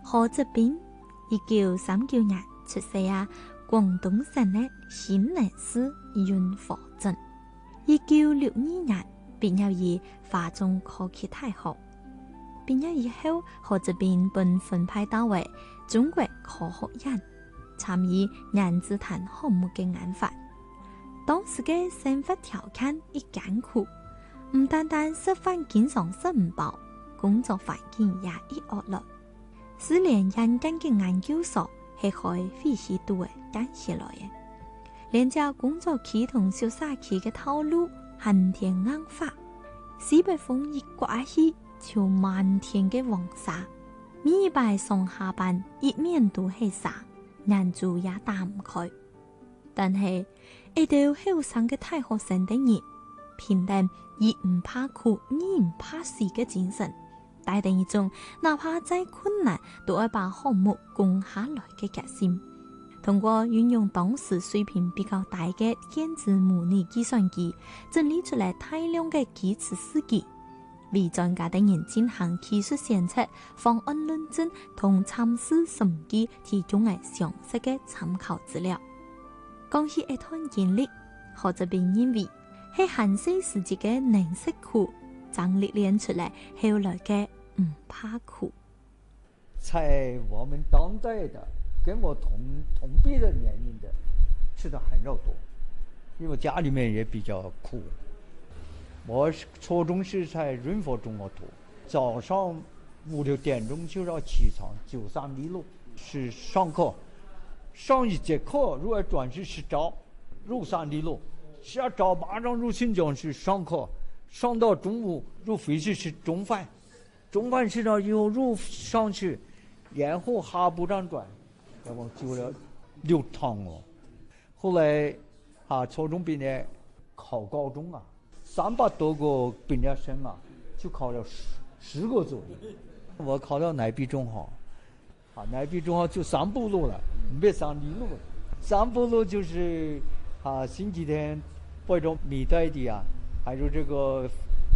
何泽斌1939年出世喺廣東省嘅新寧市雲和鎮。1962年畢業於華中科技大學。畢業以後，何澤斌被分派到為中國科學院，參與原子彈項目嘅研發。當時嘅生活條件亦艱苦，唔單單食飯經常食唔飽，工作環境也亦惡劣。是連人間嘅研究所係開廢棄度嘅減下來嘅，連家工作期同小沙期嘅套路寒天硬化，西北風一刮起就漫天嘅黃沙，每擺上下班一面都係沙，眼珠也打唔開。但係一到後生嘅大學生的人，平淡亦唔怕苦，亦唔怕死嘅精神，帶定一種哪怕再困難都要把項目攻下來嘅決心。通過運用當時水平比較大嘅電子模擬計算機，整理出來大量嘅基礎試劑，為專家等人進行技術檢測、方案論證同參試審計提供嘅詳細嘅參考資料。講起一段經歷，何澤斌認為係寒暑時節嘅能食苦，將歷練出來後來嘅唔怕苦。 在我們當代的跟我同輩的年齡的吃的很少多，因為家裏面也比較苦。我初中是在潤佛中學讀，早上5、6點鐘就要起床，93里路是上課，上一節課如果轉去是早入3里路，下早馬上入新疆去上課，上到中午入回去是中飯，中飯吃了以後入上去，然後下部站轉，我走了6趟了。後來初中畢業考高中啊，300多個畢業生啊，就考了10個左右。我考到內壁中學，內壁中學就3步路了，沒3里路了。3步路就是星期天播種米袋的啊，還有這個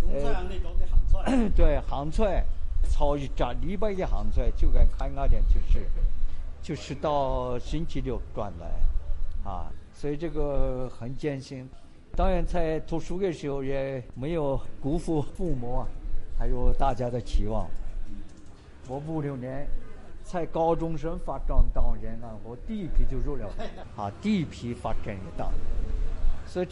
對杭菜，炒一炸禮拜的杭菜，就跟看那點就是到星期六轉來所以這個很艱辛。當然在讀書的時候也沒有辜負父母還有大家的期望。我5、6年在高中生發展當然我第一批就入了第一批發展也到，